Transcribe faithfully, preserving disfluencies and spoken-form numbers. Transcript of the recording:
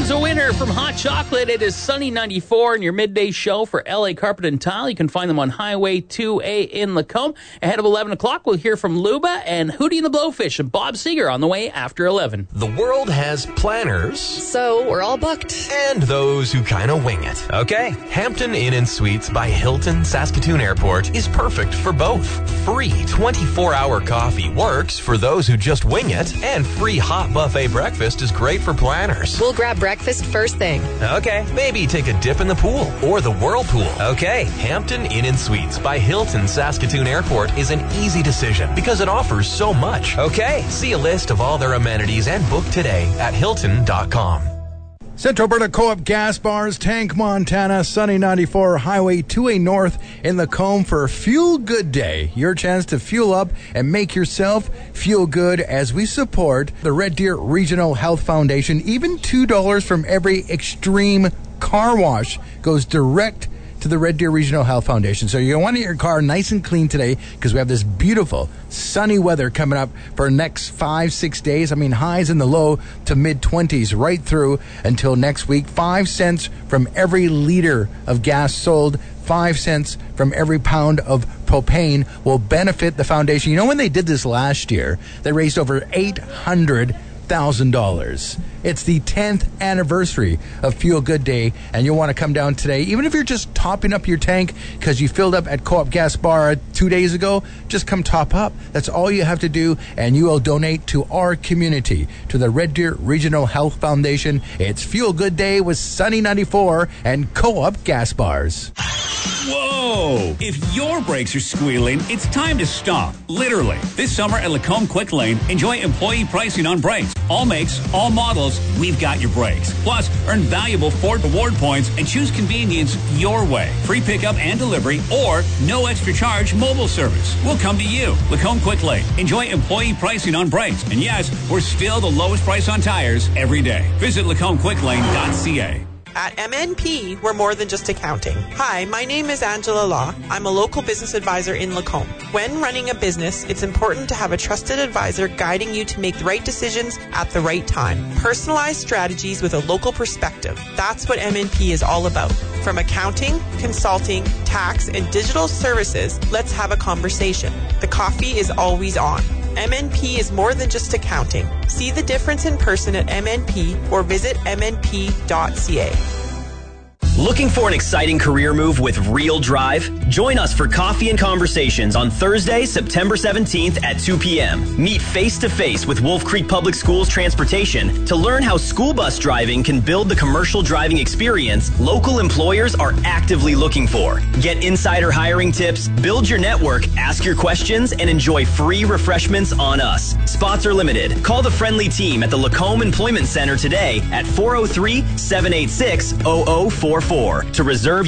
one's a winner from Hot Chocolate. It is Sunny ninety-four in your midday show for L A Carpet and Tile. You can find them on Highway two A in Lacombe. Ahead of eleven o'clock, we'll hear from Luba and Hootie and the Blowfish and Bob Seger on the way after eleven. The world has planners. So we're all booked. And those who kind of wing it. Okay, Hampton Inn and Suites by Hilton Saskatoon Airport is perfect for both. Free twenty-four hour coffee works for those who just wing it. And free hot buffet breakfast is great for planners. We'll grab breakfast first thing. Okay, maybe take a dip in the pool or the whirlpool. Okay, Hampton Inn and Suites by Hilton Saskatoon Airport is an easy decision because it offers so much. Okay, see a list of all their amenities and book today at hilton dot com. Central Alberta Co-op Gas Bars, Tank, Montana, Sunny ninety-four, Highway two A North in Lacombe for Fuel Good Day. Your chance to fuel up and make yourself feel good as we support the Red Deer Regional Health Foundation. Even two dollars from every Extreme car wash goes direct to the Red Deer Regional Health Foundation. So you want your car nice and clean today because we have this beautiful sunny weather coming up for the next five, six days. I mean, highs in the low to mid twenties right through until next week. Five cents from every liter of gas sold. Five cents from every pound of propane will benefit the foundation. You know, when they did this last year, they raised over eight hundred thousand dollars. It's the tenth anniversary of Fuel Good Day, and you'll want to come down today. Even if you're just topping up your tank because you filled up at Co-op Gas Bar two days ago, just come top up. That's all you have to do, and you will donate to our community, to the Red Deer Regional Health Foundation. It's Fuel Good Day with Sunny ninety-four and Co-op Gas Bars. Whoa! If your brakes are squealing, it's time to stop. Literally. This summer at Lacombe Quick Lane, enjoy employee pricing on brakes. All makes, all models, we've got your brakes. Plus, earn valuable Ford Reward points and choose convenience your way. Free pickup and delivery or no extra charge mobile service. We'll come to you. Lacombe Quick Lane. Enjoy employee pricing on brakes. And yes, we're still the lowest price on tires every day. Visit lacombe quick lane dot c a. At M N P, we're more than just accounting. Hi, my name is Angela Law. I'm a local business advisor in Lacombe. When running a business, it's important to have a trusted advisor guiding you to make the right decisions at the right time. Personalized strategies with a local perspective. That's what M N P is all about. From accounting, consulting, tax, and digital services, let's have a conversation. The coffee is always on. M N P is more than just accounting. See the difference in person at M N P or visit m n p dot c a. Looking for an exciting career move with real drive? Join us for Coffee and Conversations on Thursday, September seventeenth at two p.m. Meet face-to-face with Wolf Creek Public Schools Transportation to learn how school bus driving can build the commercial driving experience local employers are actively looking for. Get insider hiring tips, build your network, ask your questions, and enjoy free refreshments on us. Spots are limited. Call the friendly team at the Lacombe Employment Center today at four oh three, seven eight six, zero zero four four to reserve